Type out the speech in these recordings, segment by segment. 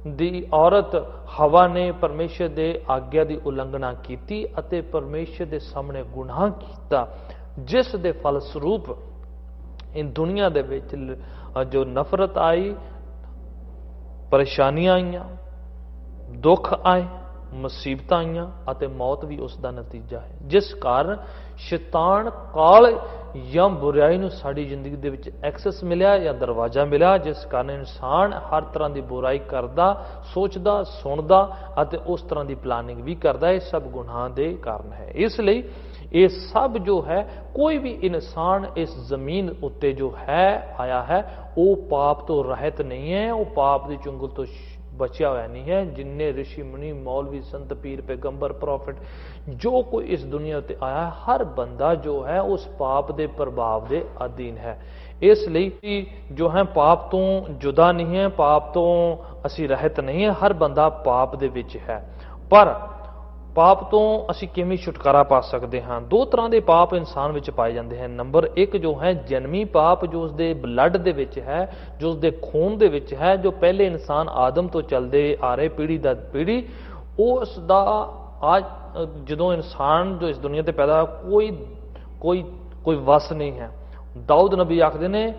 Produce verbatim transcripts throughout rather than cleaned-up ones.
ਦੀ ਔਰਤ ਹਵਾ ਨੇ ਪਰਮੇਸ਼ਰ ਦੇ ਆਗਿਆ ਦੀ ਉਲੰਘਣਾ ਕੀਤੀ ਅਤੇ ਪਰਮੇਸ਼ਰ ਦੇ ਸਾਹਮਣੇ ਗੁਨਾਹ ਕੀਤਾ, ਜਿਸ ਦੇ ਫਲ ਸਰੂਪ ਇਨ ਦੁਨੀਆ ਦੇ ਵਿੱਚ ਜੋ ਨਫ਼ਰਤ ਆਈ, ਪਰੇਸ਼ਾਨੀਆਂ ਆਈਆਂ, ਦੁੱਖ ਆਏ, ਮੁਸੀਬਤਾਂ ਆਈਆਂ ਅਤੇ ਮੌਤ ਵੀ ਉਸ ਦਾ ਨਤੀਜਾ ਹੈ, ਜਿਸ ਕਾਰਨ ਸ਼ੈਤਾਨ ਕਾਲ ਜਾਂ ਬੁਰਾਈ ਨੂੰ ਸਾਡੀ ਜ਼ਿੰਦਗੀ ਦੇ ਵਿੱਚ ਐਕਸੈਸ ਮਿਲਿਆ ਜਾਂ ਦਰਵਾਜ਼ਾ ਮਿਲਿਆ, ਜਿਸ ਕਾਰਨ ਇਨਸਾਨ ਹਰ ਤਰ੍ਹਾਂ ਦੀ ਬੁਰਾਈ ਕਰਦਾ, ਸੋਚਦਾ, ਸੁਣਦਾ ਅਤੇ ਉਸ ਤਰ੍ਹਾਂ ਦੀ ਪਲਾਨਿੰਗ ਵੀ ਕਰਦਾ। ਇਹ ਸਭ ਗੁਨਾਹ ਦੇ ਕਾਰਨ ਹੈ। ਇਸ ਲਈ ਇਹ ਸਭ ਜੋ ਹੈ, ਕੋਈ ਵੀ ਇਨਸਾਨ ਇਸ ਜ਼ਮੀਨ ਉੱਤੇ ਜੋ ਹੈ ਆਇਆ ਹੈ ਉਹ ਪਾਪ ਤੋਂ ਰਹਿਤ ਨਹੀਂ ਹੈ, ਉਹ ਪਾਪ ਦੀ ਚੁੰਗਲ ਤੋਂ ਬਚਿਆ ਹੋਇਆ ਨਹੀਂ ਹੈ। ਜਿੰਨੇ ਰਿਸ਼ੀ ਮੁਨੀ, ਮੌਲਵੀ, ਸੰਤ, ਪੀਰ, ਪੈਗੰਬਰ, ਪ੍ਰੋਫਿਟ, ਜੋ ਕੋਈ ਇਸ ਦੁਨੀਆ ਉੱਤੇ ਆਇਆ ਹੈ, ਹਰ ਬੰਦਾ ਜੋ ਹੈ ਉਸ ਪਾਪ ਦੇ ਪ੍ਰਭਾਵ ਦੇ ਅਧੀਨ ਹੈ। ਇਸ ਲਈ ਜੋ ਹੈ ਪਾਪ ਤੋਂ ਜੁਦਾ ਨਹੀਂ ਹੈ, ਪਾਪ ਤੋਂ ਅਸੀਂ ਰਹਿਤ ਨਹੀਂ ਹੈ, ਹਰ ਬੰਦਾ ਪਾਪ ਦੇ ਵਿੱਚ ਹੈ। ਪਰ ਪਾਪ ਤੋਂ ਅਸੀਂ ਕਿਵੇਂ ਛੁਟਕਾਰਾ ਪਾ ਸਕਦੇ ਹਾਂ? ਦੋ ਤਰ੍ਹਾਂ ਦੇ ਪਾਪ ਇਨਸਾਨ ਵਿੱਚ ਪਾਏ ਜਾਂਦੇ ਹਨ। ਨੰਬਰ ਇੱਕ ਜੋ ਹੈ ਜਨਮੀ ਪਾਪ, ਜੋ ਉਸਦੇ ਬਲੱਡ ਦੇ ਵਿੱਚ ਹੈ, ਜੋ ਉਸਦੇ ਖੂਨ ਦੇ ਵਿੱਚ ਹੈ, ਜੋ ਪਹਿਲੇ ਇਨਸਾਨ ਆਦਮ ਤੋਂ ਚੱਲਦੇ ਆ ਰਹੇ ਪੀੜ੍ਹੀ ਦਰ ਪੀੜ੍ਹੀ, ਉਸ ਦਾ ਅੱਜ ਜਦੋਂ ਇਨਸਾਨ ਜੋ ਇਸ ਦੁਨੀਆ ਤੇ ਪੈਦਾ ਕੋਈ ਕੋਈ ਕੋਈ ਵਸ ਨਹੀਂ ਹੈ। ਦਾਊਦ ਨਬੀ ਆਖਦੇ ਨੇ,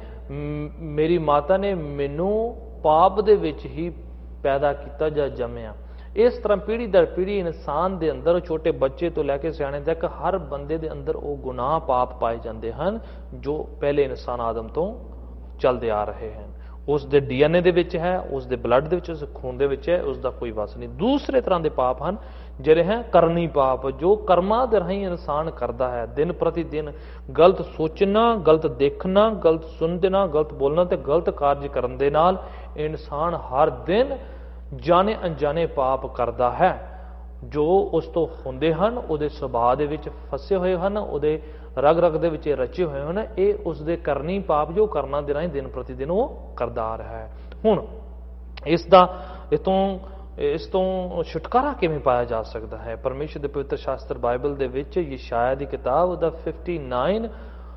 ਮੇਰੀ ਮਾਤਾ ਨੇ ਮੈਨੂੰ ਪਾਪ ਦੇ ਵਿੱਚ ਹੀ ਪੈਦਾ ਕੀਤਾ ਜਾਂ ਜੰਮਿਆ। ਇਸ ਤਰ੍ਹਾਂ ਪੀੜ੍ਹੀ ਦਰ ਪੀੜ੍ਹੀ ਇਨਸਾਨ ਦੇ ਅੰਦਰ, ਛੋਟੇ ਬੱਚੇ ਤੋਂ ਲੈ ਕੇ ਸਿਆਣੇ ਤੱਕ, ਹਰ ਬੰਦੇ ਦੇ ਅੰਦਰ ਉਹ ਗੁਨਾਹ ਪਾਪ ਪਾਏ ਜਾਂਦੇ ਹਨ ਜੋ ਪਹਿਲੇ ਇਨਸਾਨ ਆਦਮ ਤੋਂ ਚੱਲਦੇ ਆ ਰਹੇ ਹਨ। ਉਸ ਦੇ ਡੀ ਐਨ ਏ ਦੇ ਵਿੱਚ ਹੈ, ਉਸ ਦੇ ਬਲੱਡ ਦੇ ਵਿੱਚ, ਉਸ ਖੂਨ ਦੇ ਵਿੱਚ ਹੈ, ਉਸ ਦਾ ਕੋਈ ਵਸ ਨਹੀਂ। ਦੂਸਰੇ ਤਰ੍ਹਾਂ ਦੇ ਪਾਪ ਹਨ ਜਿਹੜੇ ਹੈ ਕਰਨੀ ਪਾਪ, ਜੋ ਕਰਮਾਂ ਦੇ ਰਾਹੀਂ ਇਨਸਾਨ ਕਰਦਾ ਹੈ। ਦਿਨ ਪ੍ਰਤੀ ਦਿਨ ਗਲਤ ਸੋਚਣਾ, ਗਲਤ ਦੇਖਣਾ, ਗਲਤ ਸੁਣਨਾ, ਗਲਤ ਬੋਲਣਾ ਤੇ ਗਲਤ ਕਾਰਜ ਕਰਨ ਦੇ ਨਾਲ ਇਨਸਾਨ ਹਰ ਦਿਨ ਜਾਣੇ ਅਣਜਾਣੇ ਪਾਪ ਕਰਦਾ ਹੈ, ਜੋ ਉਸ ਤੋਂ ਹੁੰਦੇ ਹਨ, ਉਹਦੇ ਸੁਭਾਅ ਦੇ ਵਿੱਚ ਫਸੇ ਹੋਏ ਹਨ, ਉਹਦੇ ਰਗ ਰਗ ਦੇ ਵਿੱਚ ਰਚੇ ਹੋਏ ਹਨ। ਇਹ ਉਸਦੇ ਕਰਨੀ ਪਾਪ ਜੋ ਕਰਨਾ ਦੇ ਰਾਹੀਂ ਦਿਨ ਪ੍ਰਤੀ ਦਿਨ ਉਹ ਕਰਦਾ ਆ ਰਿਹਾ ਹੈ। ਹੁਣ ਇਸ ਦਾ ਇਸ ਤੋਂ ਇਸ ਤੋਂ ਛੁਟਕਾਰਾ ਕਿਵੇਂ ਪਾਇਆ ਜਾ ਸਕਦਾ ਹੈ? ਪਰਮੇਸ਼ਰ ਦੇ ਪਵਿੱਤਰ ਸ਼ਾਸਤਰ ਬਾਈਬਲ ਦੇ ਵਿੱਚ ਯਸ਼ਾਇਆ ਦੀ ਕਿਤਾਬ ਉਹਦਾ ਉਨਸਠ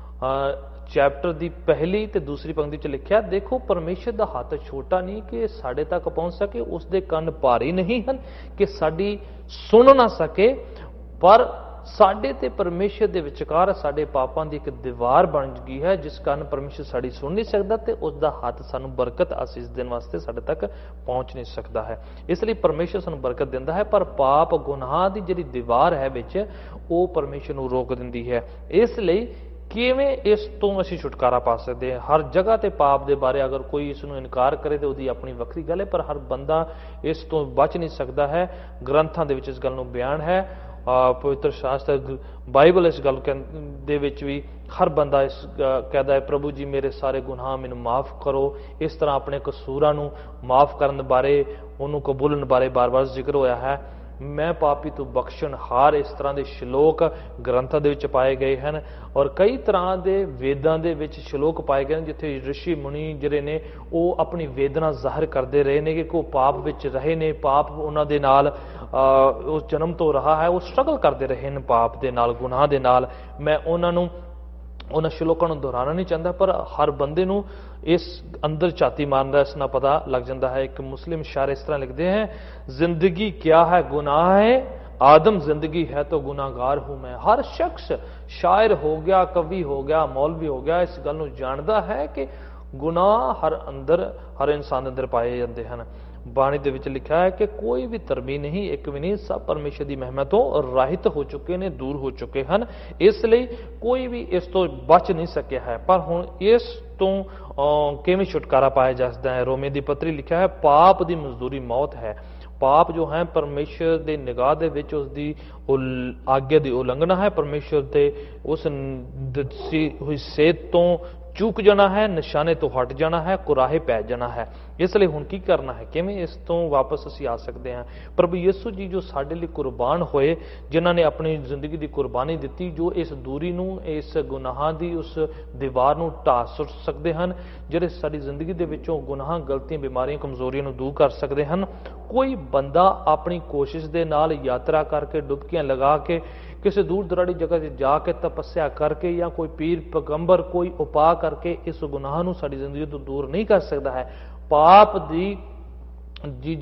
ਚੈਪਟਰ ਦੀ ਪਹਿਲੀ ਤੇ ਦੂਸਰੀ ਪੰਕਤੀ ਚ ਲਿਖਿਆ, ਦੇਖੋ ਪਰਮੇਸ਼ਰ ਦਾ ਹੱਥ ਛੋਟਾ ਨਹੀਂ ਕਿ ਸਾਡੇ ਤੱਕ ਪਹੁੰਚ ਸਕੇ, ਉਸਦੇ ਕੰਨ ਭਾਰੀ ਨਹੀਂ ਹਨ ਕਿ ਸਾਡੀ ਸੁਣ ਨਾ ਸਕੇ, ਪਰ ਸਾਡੇ ਤੇ ਪਰਮੇਸ਼ਰ ਦੇ ਵਿਚਕਾਰ ਸਾਡੇ ਪਾਪਾਂ ਦੀ ਇੱਕ ਦੀਵਾਰ ਬਣ ਗਈ ਹੈ, ਜਿਸ ਕਾਰਨ ਪਰਮੇਸ਼ਰ ਸਾਡੀ ਸੁਣ ਨਹੀਂ ਸਕਦਾ ਤੇ ਉਸਦਾ ਹੱਥ ਸਾਨੂੰ ਬਰਕਤ ਆਸੀਸ ਦੇਣ ਵਾਸਤੇ ਸਾਡੇ ਤੱਕ ਪਹੁੰਚ ਨਹੀਂ ਸਕਦਾ ਹੈ। ਇਸ ਲਈ ਪਰਮੇਸ਼ਰ ਸਾਨੂੰ ਬਰਕਤ ਦਿੰਦਾ ਹੈ, ਪਰ ਪਾਪ ਗੁਨਾਹ ਦੀ ਜਿਹੜੀ ਦੀਵਾਰ ਹੈ ਵਿੱਚ, ਉਹ ਪਰਮੇਸ਼ਰ ਨੂੰ ਰੋਕ ਦਿੰਦੀ ਹੈ। ਇਸ ਲਈ ਕਿਵੇਂ ਇਸ ਤੋਂ ਅਸੀਂ ਛੁਟਕਾਰਾ ਪਾ ਸਕਦੇ ਹਾਂ? ਹਰ ਜਗ੍ਹਾ ਤੇ ਪਾਪ ਦੇ ਬਾਰੇ ਅਗਰ ਕੋਈ ਇਸ ਨੂੰ ਇਨਕਾਰ ਕਰੇ ਤੇ ਉਹਦੀ ਆਪਣੀ ਵੱਖਰੀ ਗੱਲ ਹੈ, ਪਰ ਹਰ ਬੰਦਾ ਇਸ ਤੋਂ ਬਚ ਨਹੀਂ ਸਕਦਾ ਹੈ। ਗ੍ਰੰਥਾਂ ਦੇ ਵਿੱਚ ਇਸ ਗੱਲ ਨੂੰ ਬਿਆਨ ਹੈ, ਪਵਿੱਤਰ ਸ਼ਾਸਤਰ ਬਾਈਬਲ ਇਸ ਗੱਲ ਦੇ ਵਿੱਚ ਵੀ ਹਰ ਬੰਦਾ ਇਸ ਕਹਿੰਦਾ ਹੈ, ਪ੍ਰਭੂ ਜੀ ਮੇਰੇ ਸਾਰੇ ਗੁਨਾਹ ਮੈਨੂੰ ਮਾਫ ਕਰੋ। ਇਸ ਤਰ੍ਹਾਂ ਆਪਣੇ ਕਸੂਰਾਂ ਨੂੰ ਮਾਫ ਕਰਨ ਬਾਰੇ, ਉਹਨੂੰ ਕਬੂਲਣ ਬਾਰੇ ਬਾਰ-ਬਾਰ ਜ਼ਿਕਰ ਹੋਇਆ ਹੈ। ਮੈਂ ਪਾਪੀ ਤੋਂ ਬਖਸ਼ਣ ਹਾਰ, ਇਸ ਤਰ੍ਹਾਂ ਦੇ ਸ਼ਲੋਕ ਗ੍ਰੰਥਾਂ ਦੇ ਵਿੱਚ ਪਾਏ ਗਏ ਹਨ। ਔਰ ਕਈ ਤਰ੍ਹਾਂ ਦੇ ਵੇਦਾਂ ਦੇ ਵਿੱਚ ਸ਼ਲੋਕ ਪਾਏ ਗਏ ਨੇ ਜਿੱਥੇ ਰਿਸ਼ੀ ਮੁਨੀ ਜਿਹੜੇ ਨੇ ਉਹ ਆਪਣੀ ਵੇਦਨਾ ਜ਼ਾਹਿਰ ਕਰਦੇ ਰਹੇ ਨੇ ਕਿ ਉਹ ਪਾਪ ਵਿੱਚ ਰਹੇ ਨੇ, ਪਾਪ ਉਹਨਾਂ ਦੇ ਨਾਲ ਉਸ ਜਨਮ ਤੋਂ ਰਹਾ ਹੈ, ਉਹ ਸਟਰਗਲ ਕਰਦੇ ਰਹੇ ਨੇ ਪਾਪ ਦੇ ਨਾਲ, ਗੁਨਾਹ ਦੇ ਨਾਲ। ਮੈਂ ਉਹਨਾਂ ਨੂੰ ਉਹਨਾਂ ਸ਼ਲੋਕਾਂ ਨੂੰ ਦੁਹਰਾਉਣਾ ਨਹੀਂ ਚਾਹੁੰਦਾ, ਪਰ ਹਰ ਬੰਦੇ ਨੂੰ ਇਸ ਅੰਦਰ ਝਾਤੀ ਮਾਰਨ ਦਾ ਇਸ ਨਾਲ ਪਤਾ ਲੱਗ ਜਾਂਦਾ ਹੈ। ਇੱਕ ਮੁਸਲਿਮ ਸ਼ਾਇਰ ਇਸ ਤਰ੍ਹਾਂ ਲਿਖਦੇ हैं, जिंदगी क्या है गुनाह है, आदम जिंदगी है तो गुनाहगार हूं मैं। हर शख्स शायर हो गया, कवि हो गया, मौलवी हो गया, इस गल नूं जाणदा है कि गुनाह हर अंदर हर इंसान अंदर पाए जाते हैं। बाणी ਦੇ ਵਿੱਚ ਲਿਖਿਆ ਹੈ ਕਿ ਕੋਈ ਵੀ ਧਰਮੀ ਨਹੀਂ, ਇੱਕ ਵੀ ਨਹੀਂ, ਸਭ ਪਰਮੇਸ਼ਰ ਦੀ ਮਹਿਮਾ ਤੋਂ ਰਹਿਤ ਹੋ ਚੁੱਕੇ ਨੇ, ਦੂਰ ਹੋ ਚੁੱਕੇ ਹਨ। ਇਸ ਲਈ ਕੋਈ ਵੀ ਇਸ ਤੋਂ ਬਚ ਨਹੀਂ ਸਕਿਆ ਹੈ। ਪਰ ਹੁਣ ਇਸ ਤੋਂ ਕਿਵੇਂ ਛੁਟਕਾਰਾ ਪਾਇਆ ਜਾ ਸਕਦਾ ਹੈ? ਰੋਮੇ ਦੀ ਪੱਤਰੀ ਲਿਖਿਆ ਹੈ, ਪਾਪ ਦੀ ਮਜ਼ਦੂਰੀ ਮੌਤ ਹੈ। ਪਾਪ ਜੋ ਹੈ ਪਰਮੇਸ਼ਰ ਦੇ ਨਿਗਾਹ ਦੇ ਵਿੱਚ ਉਸਦੀ ਆਗਿਆ ਦੀ ਉਲੰਘਣਾ ਹੈ, ਪਰਮੇਸ਼ਰ ਦੇ ਉਸ ਦਿੱਤੀ ਹੋਈ ਸੇਧ ਤੋਂ ਚੂਕ ਜਾਣਾ ਹੈ, ਨਿਸ਼ਾਨੇ ਤੋਂ ਹਟ ਜਾਣਾ ਹੈ, ਕੁਰਾਹੇ ਪੈ ਜਾਣਾ ਹੈ। ਇਸ ਲਈ ਹੁਣ ਕੀ ਕਰਨਾ ਹੈ? ਕਿਵੇਂ ਇਸ ਤੋਂ ਵਾਪਸ ਅਸੀਂ ਆ ਸਕਦੇ ਹਾਂ? ਪ੍ਰਭੂ ਯਿਸੂ ਜੀ ਜੋ ਸਾਡੇ ਲਈ ਕੁਰਬਾਨ ਹੋਏ, ਜਿਨ੍ਹਾਂ ਨੇ ਆਪਣੀ ਜ਼ਿੰਦਗੀ ਦੀ ਕੁਰਬਾਨੀ ਦਿੱਤੀ, ਜੋ ਇਸ ਦੂਰੀ ਨੂੰ, ਇਸ ਗੁਨਾਹਾਂ ਦੀ ਉਸ ਦੀਵਾਰ ਨੂੰ ਢਾਹ ਸੁੱਟ ਸਕਦੇ ਹਨ, ਜਿਹੜੇ ਸਾਡੀ ਜ਼ਿੰਦਗੀ ਦੇ ਵਿੱਚੋਂ ਗੁਨਾਹਾਂ, ਗਲਤੀਆਂ, ਬਿਮਾਰੀਆਂ, ਕਮਜ਼ੋਰੀਆਂ ਨੂੰ ਦੂਰ ਕਰ ਸਕਦੇ ਹਨ। ਕੋਈ ਬੰਦਾ ਆਪਣੀ ਕੋਸ਼ਿਸ਼ ਦੇ ਨਾਲ ਯਾਤਰਾ ਕਰਕੇ, ਡੁਬਕੀਆਂ ਲਗਾ ਕੇ, ਕਿਸੇ ਦੂਰ ਦਰਾੜੀ ਜਗ੍ਹਾ 'ਤੇ ਜਾ ਕੇ ਤਪੱਸਿਆ ਕਰਕੇ ਜਾਂ ਕੋਈ ਪੀਰ ਪੈਗੰਬਰ ਕੋਈ ਉਪਾਅ ਕਰਕੇ ਇਸ ਗੁਨਾਹ ਨੂੰ ਸਾਡੀ ਜ਼ਿੰਦਗੀ ਤੋਂ ਦੂਰ ਨਹੀਂ ਕਰ ਸਕਦਾ ਹੈ। ਪਾਪ ਦੀ ਜੀ